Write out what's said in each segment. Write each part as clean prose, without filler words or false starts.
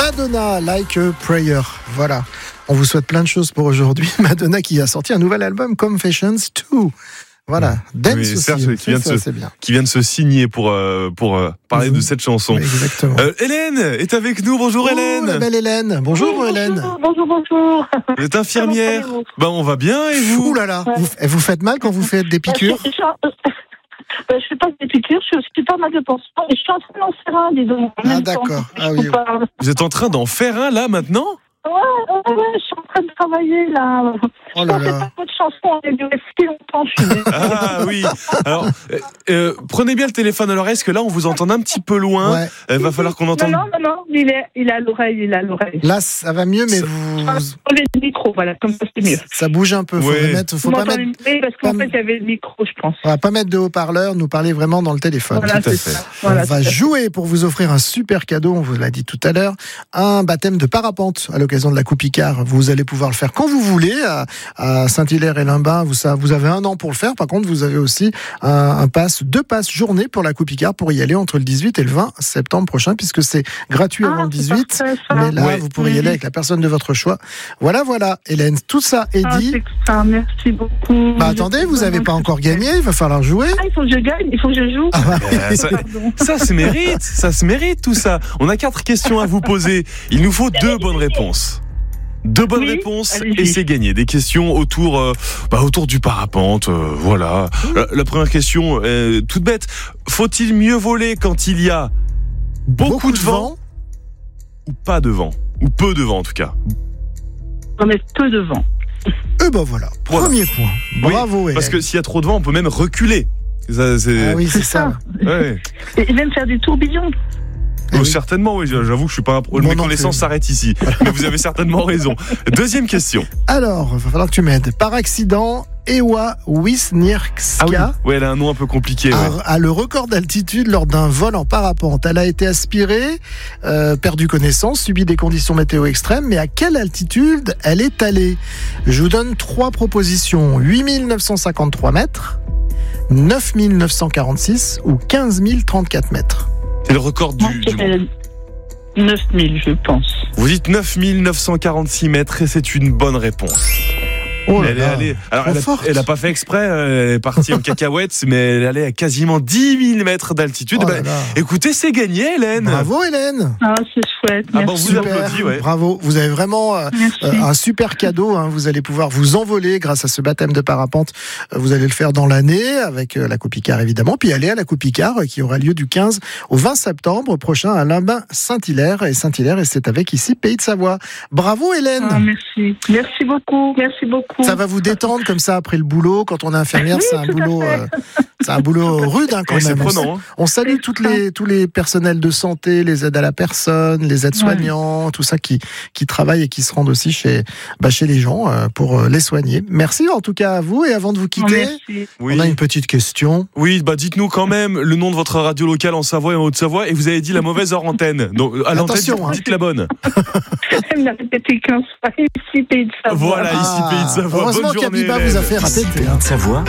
Madonna, Like a Prayer. Voilà. On vous souhaite plein de choses pour aujourd'hui. Madonna qui a sorti un nouvel album, Confessions 2. Voilà, Dance oui, aussi, Serge qui vient de se signer pour parler de cette chanson. Oui, exactement. Hélène est avec nous. Bonjour Hélène. La belle Hélène. Bonjour Oui, Hélène. Bonjour. Vous êtes infirmière. On va bien et vous? Ouh là là, vous faites mal quand vous faites des piqûres? Je fais pas des piqûres, je suis pas mal de pension, mais je suis en train d'en faire un, dis donc. Ah d'accord. Ah oui. Vous êtes en train d'en faire un là maintenant? Ouais, je suis en train de travailler là. Oh là là. Je fais pas de chansons, elle a duré si longtemps, je suis désolée. Ah oui. Alors, prenez bien le téléphone à l'oreille, parce que là on vous entend un petit peu loin. Ouais. Il va falloir qu'on entende. Non, il est à l'oreille, Là, ça va mieux, mais vous... Enlevez le micro, voilà, comme ça c'est mieux. Ça bouge un peu. Faut pas mettre... Parce qu'en fait, il y avait le micro, je pense. On va pas mettre de haut-parleur, nous parler vraiment dans le téléphone. Voilà, Tout à c'est fait. ça. Voilà, on va jouer pour vous offrir un super cadeau, on vous l'a dit tout à l'heure, un baptême de parapente à l'occasion de la Coupe Icare. Vous allez pouvoir le faire quand vous voulez à Saint-Hilaire-et-Limbin. Vous avez 1 an pour le faire. Par contre, vous avez aussi deux passes journée pour la Coupe Icare pour y aller entre le 18 et le 20 septembre prochain, puisque c'est gratuit avant le 18. Parfait, mais là, vous pourrez y aller avec la personne de votre choix. Voilà, Hélène, tout ça est dit. C'est ça, merci beaucoup. Attendez, vous n'avez pas encore gagné, il va falloir jouer. Il faut que je gagne, il faut que je joue. Ça se mérite tout ça. On a 4 questions à vous poser. Il nous faut 2 bonnes réponses. 2 bonnes réponses allez-y. Et c'est gagné. Des questions autour du parapente. Voilà. La première question, toute bête. Faut-il mieux voler quand il y a beaucoup de vent ou pas de vent? Ou peu de vent en tout cas? On met peu de vent. Voilà. Premier point. Bravo, Hélène. Parce que s'il y a trop de vent, on peut même reculer. Ça, Ah oui, c'est ça. Ouais. Et même faire du tourbillon. Oui. Certainement, oui. J'avoue que je suis pas mes connaissances s'arrêtent ici. Mais vous avez certainement raison. Deuxième question. Alors, il va falloir que tu m'aides. Par accident, Ewa Wisniewska Oui, elle a un nom un peu compliqué. a le record d'altitude lors d'un vol en parapente. Elle a été aspirée, perdu connaissance, subi des conditions météo extrêmes, mais à quelle altitude elle est allée? Je vous donne 3 propositions. 8953 mètres, 9946 ou 15 034 mètres. C'est le record du monde. 9000, je pense. Vous dites 9946 mètres et c'est une bonne réponse. Oh là Elle est là, allée. Alors, trop elle a forte. pas fait exprès, elle est partie en cacahuète, mais elle est allée à quasiment 10 000 mètres d'altitude. Oh là là. Écoutez, c'est gagné, Hélène. Bravo, Hélène. Ah, c'est chouette. Ah bon, Merci. vous Super, applaudit, ouais. bravo. Vous avez vraiment un super cadeau. Vous allez pouvoir vous envoler grâce à ce baptême de parapente. Vous allez le faire dans l'année avec la Coupe Icare évidemment, puis aller à la Coupe Icare qui aura lieu du 15 au 20 septembre prochain à Limbin-Saint-Hilaire. Et c'est avec ici Pays de Savoie. Bravo Hélène. Ah, merci. Merci beaucoup. Ça va vous détendre comme ça après le boulot. Quand on est infirmière, Oui, c'est un boulot rude quand Oui, c'est même. prenant. On salue tous les personnels de santé, les aides à la personne, les aides-soignants, tout ça qui travaillent et qui se rendent aussi chez les gens pour les soigner. Merci en tout cas à vous. Et avant de vous quitter, Merci. Oui. on a une petite question. Oui, dites-nous quand même le nom de votre radio locale en Savoie et en Haute-Savoie, et vous avez dit la mauvaise hors antenne. Donc à l'antenne, Attention, dites la bonne. Elle m'a répété 15 fois. Ici, Pays de Savoie. Voilà, ici Pays de Savoie. Heureusement Bonne journée, qu'Abiba Hélène. vous a fait répéter. Pays de Savoie,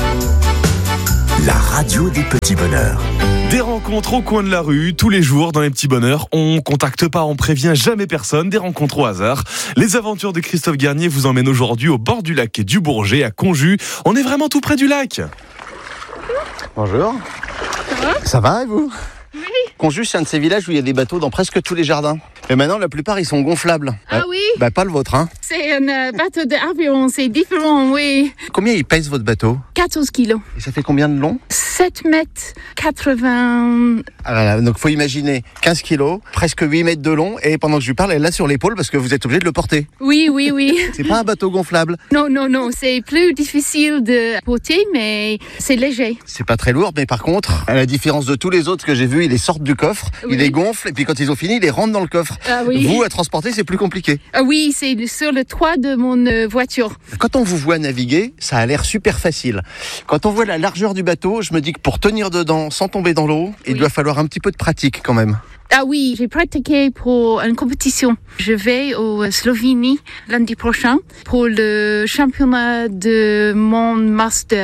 la radio des petits bonheurs. Des rencontres au coin de la rue, tous les jours dans les petits bonheurs. On contacte pas, on prévient jamais personne. Des rencontres au hasard. Les aventures de Christophe Garnier vous emmènent aujourd'hui au bord du lac du Bourget, à Conjus. On est vraiment tout près du lac. Bonjour. Ça va et vous? Oui. Conjus, c'est un de ces villages où il y a des bateaux dans presque tous les jardins. Et maintenant, la plupart, ils sont gonflables. Ah oui, Pas le vôtre, hein. c'est un bateau d'avion, c'est différent, oui. Combien il pèse votre bateau? 14 kilos. Et ça fait combien de long? 7 mètres 80. Ah voilà, donc faut imaginer 15 kilos, presque 8 mètres de long, et pendant que je lui parle, elle l'a sur l'épaule parce que vous êtes obligé de le porter. Oui. C'est pas un bateau gonflable. Non, c'est plus difficile de porter, mais c'est léger. C'est pas très lourd, mais par contre, à la différence de tous les autres que j'ai vus, ils les sortent du coffre, Oui. ils les gonflent, et puis quand ils ont fini, ils les rentrent dans le coffre. Ah oui. Vous, à transporter, c'est plus compliqué. Ah oui, c'est sur le toit de mon voiture. Quand on vous voit naviguer, ça a l'air super facile. Quand on voit la largeur du bateau, je me dis que pour tenir dedans sans tomber dans l'eau, il doit falloir un petit peu de pratique quand même. Ah oui, j'ai pratiqué pour une compétition. Je vais au Slovénie lundi prochain pour le championnat de mon master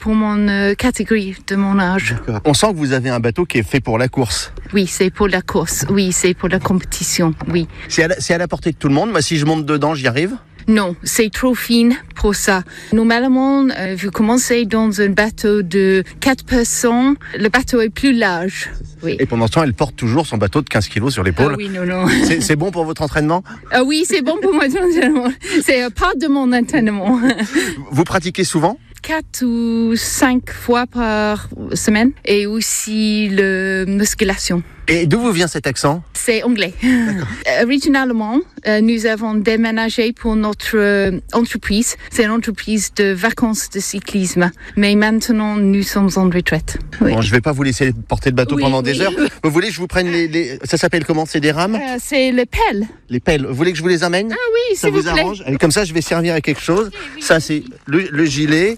pour mon catégorie de mon âge. On sent que vous avez un bateau qui est fait pour la course. Oui, c'est pour la course. Oui, c'est pour la compétition. Oui. C'est à la portée de tout le monde. Moi, si je monte dedans, j'y arrive. Non, c'est trop fine pour ça. Normalement, vous commencez dans un bateau de 4 personnes. Le bateau est plus large. Oui. Et pendant ce temps, elle porte toujours son bateau de 15 kilos sur l'épaule. Ah oui, non. C'est bon pour votre entraînement ? Ah oui, c'est bon pour mon entraînement. C'est part de mon entraînement. Vous pratiquez souvent ? 4 ou 5 fois par semaine. Et aussi la musculation. Et d'où vous vient cet accent ? C'est anglais. Originalement, nous avons déménagé pour notre entreprise. C'est une entreprise de vacances de cyclisme. Mais maintenant, nous sommes en retraite. Oui. Bon, je ne vais pas vous laisser porter le bateau pendant des heures. Vous voulez que je vous prenne les... Ça s'appelle comment ? C'est des rames ? C'est les pelles. Les pelles. Vous voulez que je vous les amène ? Ah oui, ça s'il vous vous plaît. arrange ? Allez, comme ça, je vais servir à quelque chose. Oui. Ça, c'est le gilet.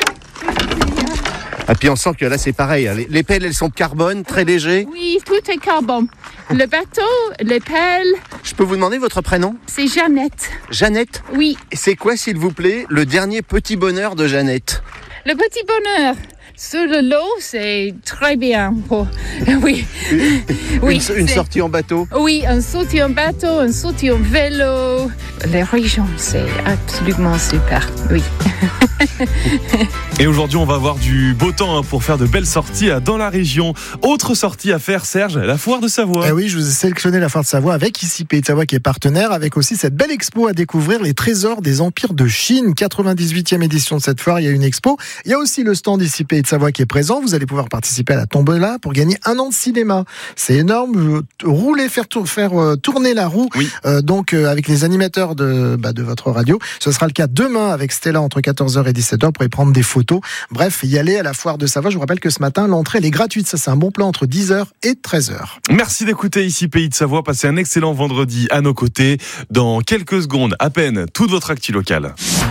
Et puis on sent que là c'est pareil, les pelles elles sont carbone, très légers. Oui, tout est carbone. Le bateau, les pelles. Je peux vous demander votre prénom ? C'est Jeannette. Jeannette ? Oui. C'est quoi s'il vous plaît le dernier petit bonheur de Jeannette ? Le petit bonheur. Sur le lot, c'est très bien. Oui. Oui. Une sortie en bateau ? Oui, une sortie en bateau, une sortie en vélo. Les régions, c'est absolument super. Oui. Et aujourd'hui, on va avoir du beau temps pour faire de belles sorties dans la région. Autre sortie à faire, Serge, la foire de Savoie. Eh oui, je vous ai sélectionné la foire de Savoie avec ici Pays de Savoie qui est partenaire, avec aussi cette belle expo à découvrir, les trésors des empires de Chine. 98e édition de cette foire, il y a une expo. Il y a aussi le stand ici Pays de Savoie qui est présent. Vous allez pouvoir participer à la tombola pour gagner 1 an de cinéma. C'est énorme. Rouler, faire tourner la roue. Oui. Donc avec les animateurs de votre radio. Ce sera le cas demain avec Stella entre 14h et 17h pour y prendre des photos. Bref, y aller à la foire de Savoie. Je vous rappelle que ce matin, l'entrée elle est gratuite. Ça, c'est un bon plan entre 10h et 13h. Merci d'écouter ici Pays de Savoie. Passez un excellent vendredi à nos côtés. Dans quelques secondes, à peine, toute votre actu locale.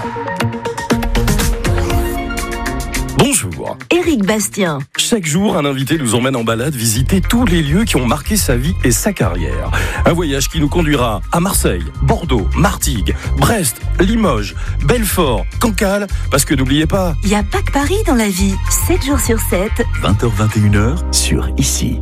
Bonjour. Éric Bastien. Chaque jour, un invité nous emmène en balade visiter tous les lieux qui ont marqué sa vie et sa carrière. Un voyage qui nous conduira à Marseille, Bordeaux, Martigues, Brest, Limoges, Belfort, Cancale, parce que n'oubliez pas... Il n'y a pas que Paris dans la vie. 7 jours sur 7. 20h-21h sur Ici.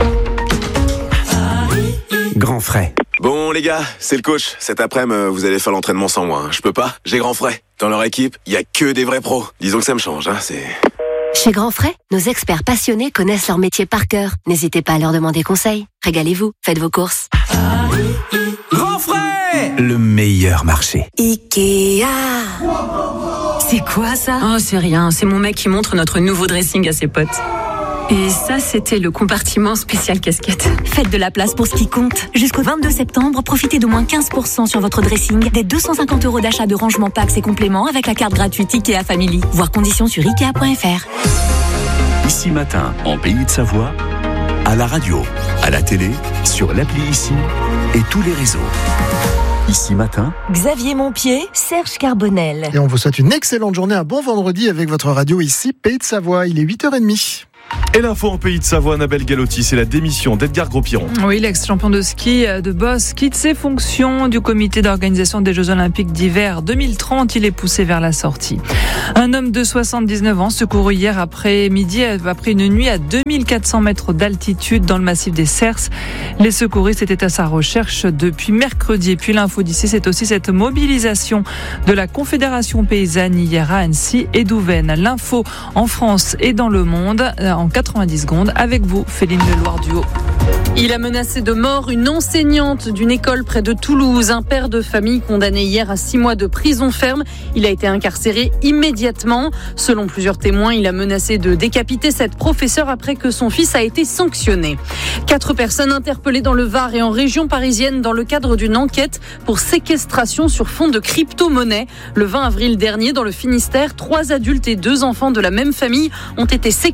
Grand frais. Bon les gars, c'est le coach. Cet après-midi, vous allez faire l'entraînement sans moi. Je peux pas, j'ai grand frais. Dans leur équipe, il y a que des vrais pros. Disons que ça me change, c'est... Chez Grand Frais, nos experts passionnés connaissent leur métier par cœur. N'hésitez pas à leur demander conseil. Régalez-vous, faites vos courses. Grand frais. Le meilleur marché. Ikea. C'est quoi ça ? Oh, c'est rien. C'est mon mec qui montre notre nouveau dressing à ses potes. Et ça, c'était le compartiment spécial casquette. Faites de la place pour ce qui compte. Jusqu'au 22 septembre, profitez d'au moins 15% sur votre dressing, des 250 € d'achat de rangement packs et compléments avec la carte gratuite Ikea Family. Voir conditions sur Ikea.fr. Ici Matin, en Pays de Savoie, à la radio, à la télé, sur l'appli Ici et tous les réseaux. Ici Matin, Xavier Montpied, Serge Carbonel. Et on vous souhaite une excellente journée, un bon vendredi avec votre radio ici Pays de Savoie. Il est 8h30. Et l'info en Pays de Savoie, Annabelle Galotti, c'est la démission d'Edgar Gros-Piron. Oui, l'ex-champion de ski de boss quitte ses fonctions du comité d'organisation des Jeux Olympiques d'hiver 2030. Il est poussé vers la sortie. Un homme de 79 ans secouru hier après-midi après une nuit à 2400 mètres d'altitude dans le massif des Cerces. Les secouristes étaient à sa recherche depuis mercredi. Et puis l'info d'ici, c'est aussi cette mobilisation de la Confédération paysanne hier à Annecy et Douvaine. L'info en France et dans le monde en 90 secondes avec vous, Féline Leloir-Duhaut. Il a menacé de mort une enseignante d'une école près de Toulouse. Un père de famille condamné hier à 6 mois de prison ferme. Il a été incarcéré immédiatement. Selon plusieurs témoins, il a menacé de décapiter cette professeure après que son fils a été sanctionné. 4 personnes interpellées dans le Var et en région parisienne dans le cadre d'une enquête pour séquestration sur fond de crypto-monnaie. Le 20 avril dernier, dans le Finistère, 3 adultes et 2 enfants de la même famille ont été séquestrés dans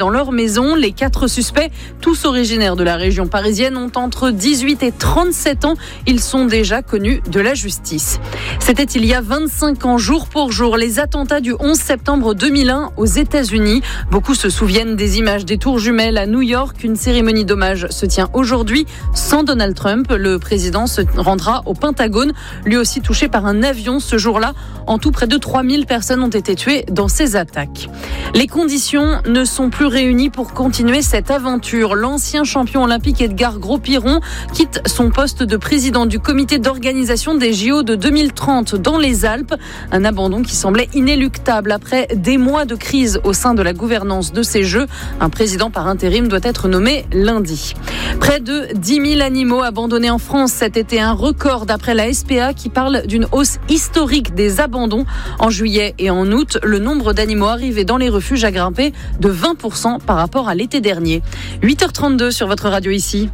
dans leur maison. Les 4 suspects, tous originaires de la région parisienne, ont entre 18 et 37 ans. Ils sont déjà connus de la justice. C'était il y a 25 ans, jour pour jour, les attentats du 11 septembre 2001 aux États-Unis. Beaucoup se souviennent des images des tours jumelles à New York. Une cérémonie d'hommage se tient aujourd'hui sans Donald Trump. Le président se rendra au Pentagone, lui aussi touché par un avion ce jour-là. En tout, près de 3000 personnes ont été tuées dans ces attaques. Les conditions ne sont plus réunies pour continuer cette aventure. L'ancien champion olympique Edgar Gros-Piron quitte son poste de président du comité d'organisation des JO de 2030 dans les Alpes. Un abandon qui semblait inéluctable après des mois de crise au sein de la gouvernance de ces Jeux. Un président par intérim doit être nommé lundi. Près de 10 000 animaux abandonnés en France cet été, un record d'après la SPA qui parle d'une hausse historique des abandons. En juillet et en août, le nombre d'animaux arrivés dans les refuges a grimpé de 20% par rapport à l'été dernier. 8h32 sur votre radio ici.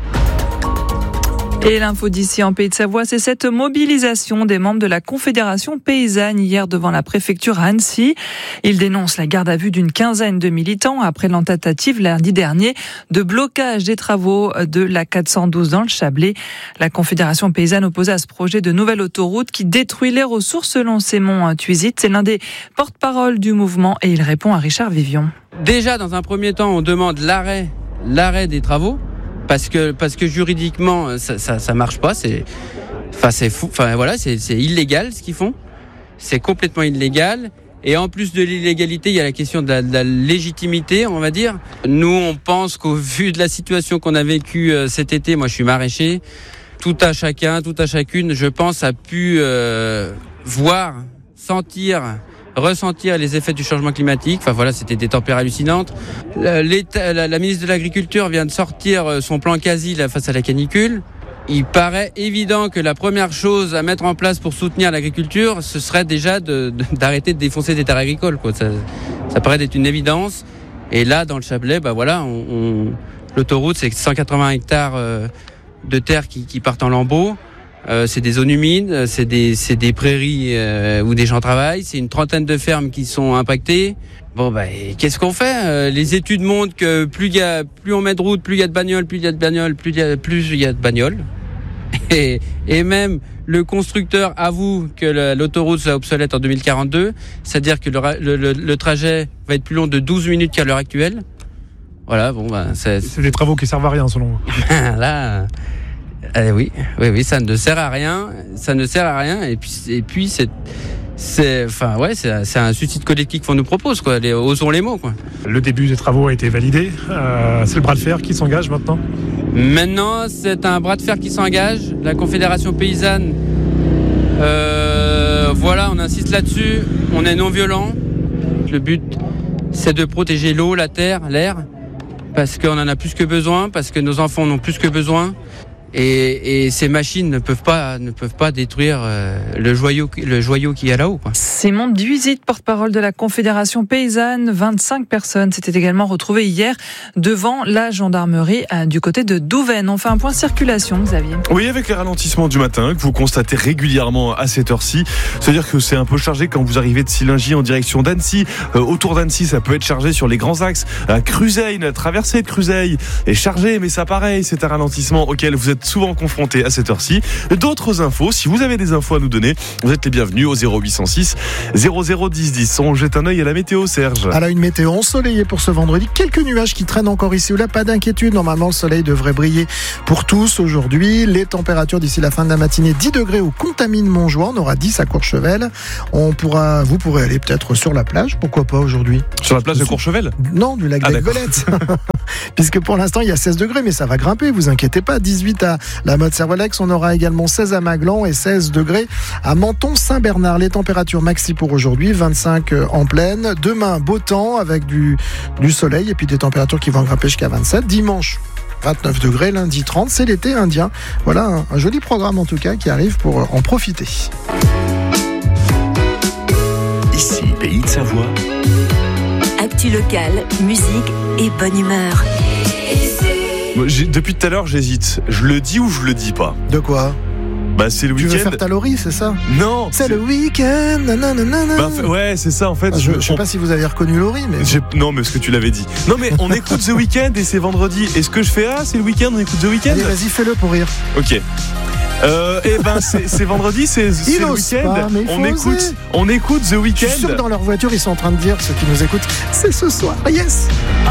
Et l'info d'ici en Pays de Savoie, c'est cette mobilisation des membres de la Confédération paysanne hier devant la préfecture à Annecy. Ils dénoncent la garde à vue d'une quinzaine de militants après la tentative lundi dernier de blocage des travaux de la 412 dans le Chablais. La Confédération paysanne opposée à ce projet de nouvelle autoroute qui détruit les ressources selon Simon Tuisit. C'est l'un des porte-parole du mouvement et il répond à Richard Vivion. Déjà, dans un premier temps, on demande l'arrêt des travaux. Parce que juridiquement ça marche pas, c'est fou, c'est illégal ce qu'ils font, c'est complètement illégal. Et en plus de l'illégalité, il y a la question de la légitimité, on va dire. Nous, on pense qu'au vu de la situation qu'on a vécue cet été, moi je suis maraîcher, tout à chacun, tout à chacune, je pense, a pu voir, ressentir les effets du changement climatique. Enfin voilà, c'était des températures hallucinantes. La ministre de l'Agriculture vient de sortir son plan quasi face à la canicule. Il paraît évident que la première chose à mettre en place pour soutenir l'agriculture, ce serait déjà d'arrêter de défoncer des terres agricoles, quoi. Ça paraît être une évidence. Et là, dans le Chablais, l'autoroute, c'est 180 hectares de terres qui partent en lambeaux. C'est des zones humides, c'est des prairies où des gens travaillent, c'est une trentaine de fermes qui sont impactées. Qu'est-ce qu'on fait ? Les études montrent que plus on met de routes, plus il y a de bagnoles, plus il y a de bagnoles. Et même le constructeur avoue que l'autoroute sera obsolète en 2042, c'est-à-dire que le trajet va être plus long de 12 minutes qu'à l'heure actuelle. Voilà, c'est des travaux qui servent à rien selon vous. Là. Oui, ça ne sert à rien. Et puis c'est un suicide collectif qu'on nous propose, quoi. Osons les mots, quoi. Le début des travaux a été validé. C'est le bras de fer qui s'engage maintenant. Maintenant, c'est un bras de fer qui s'engage. La Confédération paysanne, on insiste là-dessus. On est non violent. Le but, c'est de protéger l'eau, la terre, l'air, parce qu'on en a plus que besoin, parce que nos enfants en ont plus que besoin. Et ces machines ne peuvent pas détruire le joyau qui est là-haut, quoi. Simon Tuisit, porte-parole de la Confédération paysanne. 25 personnes s'étaient également retrouvées hier devant la gendarmerie du côté de Douvaine. On fait un point circulation, Xavier. Oui, avec les ralentissements du matin que vous constatez régulièrement à cette heure-ci. C'est-à-dire que c'est un peu chargé quand vous arrivez de Sillingy en direction d'Annecy. Autour d'Annecy, ça peut être chargé sur les grands axes. Cruseille, la traversée de Cruseille est chargée, mais ça pareil, c'est un ralentissement auquel vous êtes souvent confronté à cette heure-ci. D'autres infos, si vous avez des infos à nous donner, vous êtes les bienvenus au 0806 00 10 10. On jette un œil à la météo, Serge. À une météo ensoleillée pour ce vendredi. Quelques nuages qui traînent encore ici ou là, pas d'inquiétude. Normalement, le soleil devrait briller pour tous aujourd'hui. Les températures d'ici la fin de la matinée, 10 degrés au Contamine-Montjoie. On aura 10 à Courchevel. Vous pourrez aller peut-être sur la plage. Pourquoi pas aujourd'hui ? Sur la plage de Courchevel ? Non, du lac d'Aiguelette. Puisque pour l'instant, il y a 16 degrés, mais ça va grimper, vous inquiétez pas. 18 à la Motte-Servolex, on aura également 16 à Maglan et 16 degrés à Menton-Saint-Bernard. Les températures maxi pour aujourd'hui, 25 en pleine. Demain, beau temps avec du soleil et puis des températures qui vont grimper jusqu'à 27. Dimanche, 29 degrés, lundi 30, c'est l'été indien. Voilà un joli programme en tout cas qui arrive pour en profiter. Ici, Pays de Savoie. Actu locale, musique et bonne humeur. Depuis tout à l'heure, j'hésite. Je le dis ou je le dis pas ? De quoi ? Bah c'est le Tu veux week-end. faire ta Laurie, c'est ça? Non. C'est le week-end. Nanana. Bah, ouais, c'est ça en fait. Je sais pas si vous avez reconnu Laurie, mais. Non, mais ce que tu l'avais dit. Non, mais on écoute The Weeknd et c'est vendredi. Et ce que je fais, c'est le week-end, on écoute The Weeknd. Allez, vas-y, fais-le pour rire. Ok. C'est vendredi, c'est le week-end. Pas, On écoute The Weeknd. Je suis sûr que dans leur voiture, ils sont en train de dire, ceux qui nous écoutent, c'est ce soir. Yes.